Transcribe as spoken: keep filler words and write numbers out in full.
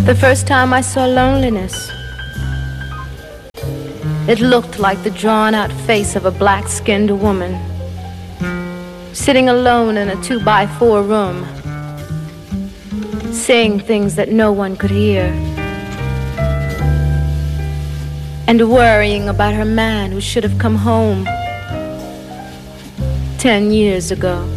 The first time I saw loneliness, it looked like the drawn-out face of a black-skinned woman sitting alone in a two-by-four room, saying things that no one could hear, and worrying about her man who should have come home ten years ago.